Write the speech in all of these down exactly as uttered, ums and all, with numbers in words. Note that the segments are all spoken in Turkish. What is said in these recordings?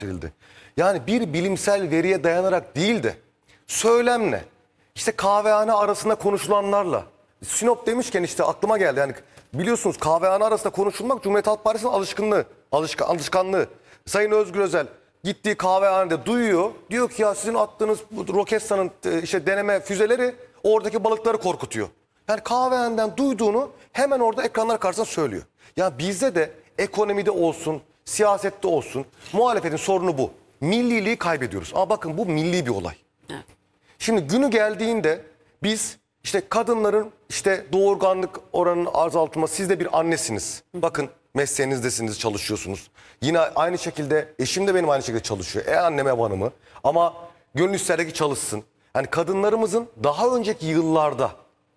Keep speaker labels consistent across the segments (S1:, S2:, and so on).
S1: gerçekleştirildi. Yani bir bilimsel veriye dayanarak değil de söylemle, işte kahvehane arasında konuşulanlarla. Sinop demişken işte aklıma geldi. Yani biliyorsunuz kahvehane arasında konuşulmak Cumhuriyet Halk Partisi'nin alışkınlığı, alışkan, alışkanlığı. Sayın Özgür Özel gittiği kahvehanede duyuyor. Diyor ki ya sizin attığınız bu Roketsan'ın işte deneme füzeleri oradaki balıkları korkutuyor. Yani kahvehaneden duyduğunu hemen orada ekranlar karşısında söylüyor. Ya bizde de ekonomide olsun, siyasette olsun muhalefetin sorunu bu. Milliliği kaybediyoruz. Ama bakın bu milli bir olay.
S2: Evet.
S1: Şimdi günü geldiğinde biz işte kadınların işte doğurganlık oranının azaltılması, siz de bir annesiniz. Bakın mesleğinizdesiniz, çalışıyorsunuz. Yine aynı şekilde eşim de benim aynı şekilde çalışıyor. E annem ev hanımı ama gönül ister ki çalışsın. Yani kadınlarımızın daha önceki yıllarda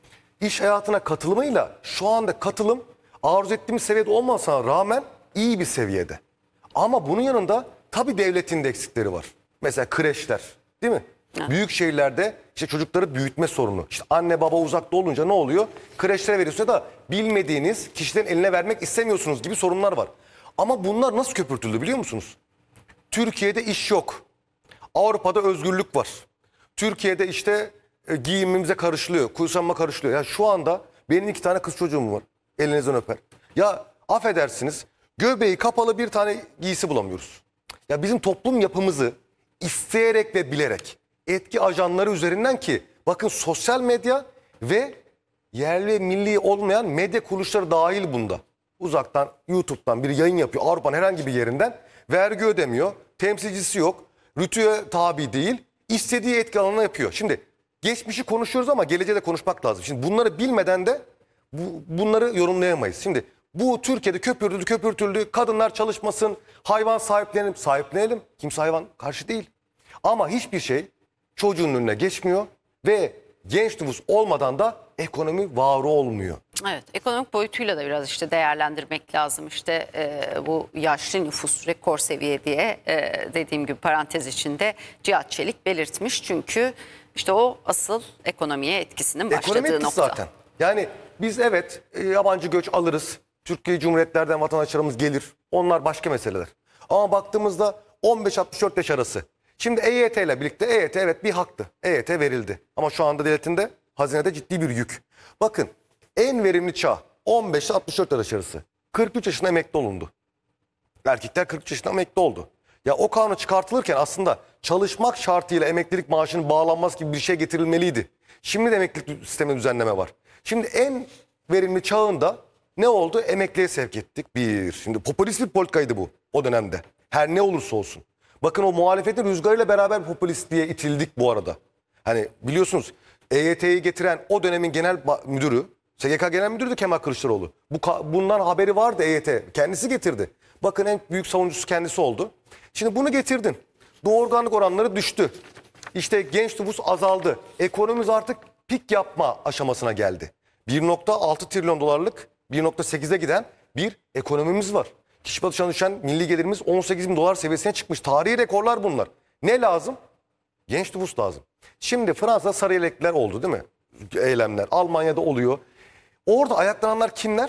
S1: iş hayatına katılımıyla şu anda katılım arzu ettiğimiz seviyede olmasına rağmen iyi bir seviyede. Ama bunun yanında tabii devletin de eksikleri var. Mesela kreşler, değil mi?
S2: Evet.
S1: Büyük şehirlerde işte çocukları büyütme sorunu. İşte anne baba uzakta olunca ne oluyor? Kreşlere veriyorsunuz da bilmediğiniz kişilerin eline vermek istemiyorsunuz gibi sorunlar var. Ama bunlar nasıl köpürtüldü biliyor musunuz? Türkiye'de iş yok. Avrupa'da özgürlük var. Türkiye'de işte e, giyimimize karışılıyor, kuşanma karışılıyor. Ya şu anda benim iki tane kız çocuğum var. Elinizden öper. Ya affedersiniz, göbeği kapalı bir tane giysi bulamıyoruz. Ya bizim toplum yapımızı isteyerek ve bilerek etki ajanları üzerinden ki bakın sosyal medya ve yerli ve milli olmayan medya kuruluşları dahil bunda. Uzaktan YouTube'dan bir yayın yapıyor Avrupa'nın herhangi bir yerinden, vergi ödemiyor, temsilcisi yok, rütüye tabi değil, istediği etki alanına yapıyor. Şimdi geçmişi konuşuyoruz ama geleceği de konuşmak lazım. Şimdi bunları bilmeden de bu, bunları yorumlayamayız. Şimdi bu Türkiye'de köpürtüldü köpürtüldü, kadınlar çalışmasın, hayvan sahiplenelim, sahiplenelim. Kimse hayvan karşı değil. Ama hiçbir şey çocuğun önüne geçmiyor ve genç nüfus olmadan da ekonomi var olmuyor.
S2: Evet, ekonomik boyutuyla da biraz işte değerlendirmek lazım. İşte e, bu yaşlı nüfus rekor seviye diye e, dediğim gibi parantez içinde Cihat Çelik belirtmiş. Çünkü işte o asıl ekonomiye etkisinin başladığı
S1: Ekonomi etkisi
S2: nokta.
S1: zaten. Yani biz evet e, yabancı göç alırız. Türkiye Cumhuriyetlerden vatandaşlarımız gelir. Onlar başka meseleler. Ama baktığımızda on beş altmış dört yaş arası. Şimdi E Y T ile birlikte E Y T evet bir haktı. E Y T verildi. Ama şu anda devletin de hazinede ciddi bir yük. Bakın en verimli çağ on beş altmış dört yaş arası. kırk üç yaşında emekli olundu. Erkekler kırk üç yaşında emekli oldu. Ya o kanun çıkartılırken aslında çalışmak şartıyla emeklilik maaşının bağlanması gibi bir şey getirilmeliydi. Şimdi de emeklilik sistemine düzenleme var. Şimdi en verimli çağında ne oldu? Emekliye sevk ettik. Bir. Şimdi popülist bir politikaydı bu o dönemde. Her ne olursa olsun. Bakın o muhalefetin rüzgarıyla beraber popülist diye itildik bu arada. Hani biliyorsunuz E Y T'yi getiren o dönemin genel müdürü, S G K Genel Müdürü de Kemal Kılıçdaroğlu. Bu, bundan haberi vardı E Y T. Kendisi getirdi. Bakın en büyük savunucusu kendisi oldu. Şimdi bunu getirdin. Doğurganlık oranları düştü. İşte genç nüfus azaldı. Ekonomimiz artık pik yapma aşamasına geldi. bir nokta altı trilyon dolarlık bir nokta sekize giden bir ekonomimiz var. Kişi başına düşen milli gelirimiz on sekiz bin dolar seviyesine çıkmış. Tarihi rekorlar bunlar. Ne lazım? Genç nüfus lazım. Şimdi Fransa'da sarı yelekliler oldu değil mi? Eylemler. Almanya'da oluyor. Orada ayaklananlar kimler?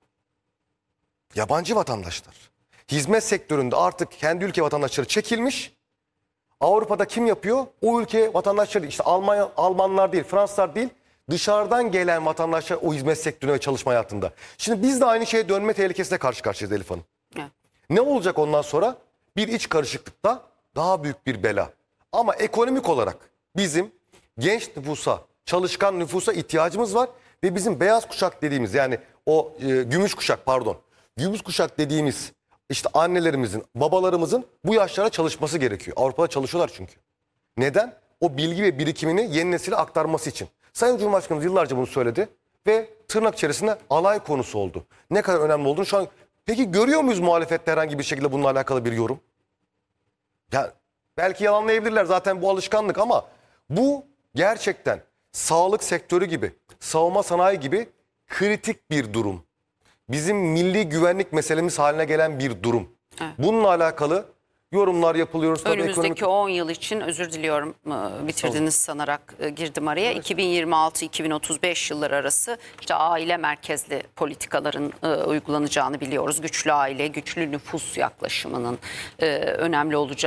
S1: Yabancı vatandaşlar. Hizmet sektöründe artık kendi ülke vatandaşları çekilmiş. Avrupa'da kim yapıyor? O ülke vatandaşları, işte Almanya, Almanlar değil, Fransızlar değil, dışarıdan gelen vatandaşlar o hizmet sektörüne ve çalışma hayatında. Şimdi biz de aynı şeye dönme tehlikesine karşı karşıyayız Elif Hanım.
S2: Evet.
S1: Ne olacak ondan sonra? Bir iç karışıklıkta daha büyük bir bela. Ama ekonomik olarak bizim genç nüfusa, çalışkan nüfusa ihtiyacımız var. Ve bizim beyaz kuşak dediğimiz, yani o e, gümüş kuşak pardon. Gümüş kuşak dediğimiz işte annelerimizin, babalarımızın bu yaşlara çalışması gerekiyor. Avrupa'da çalışıyorlar çünkü. Neden? O bilgi ve birikimini yeni nesile aktarması için. Sayın Cumhurbaşkanımız yıllarca bunu söyledi ve tırnak içerisinde alay konusu oldu. Ne kadar önemli olduğunu şu an... Peki görüyor muyuz muhalefette herhangi bir şekilde bununla alakalı bir yorum? Ya belki yalanlayabilirler, zaten bu alışkanlık, ama bu gerçekten sağlık sektörü gibi, savunma sanayi gibi kritik bir durum. Bizim milli güvenlik meselemiz haline gelen bir durum.
S2: Evet.
S1: Bununla alakalı yorumlar yapılıyoruz. Tabii
S2: Önümüzdeki
S1: ekonomik...
S2: on yıl için özür diliyorum e, bitirdiniz sanarak e, girdim araya. iki bin yirmi altı iki bin otuz beş yılları arası işte aile merkezli politikaların e, uygulanacağını biliyoruz. Güçlü aile, güçlü nüfus yaklaşımının e, önemli olacağı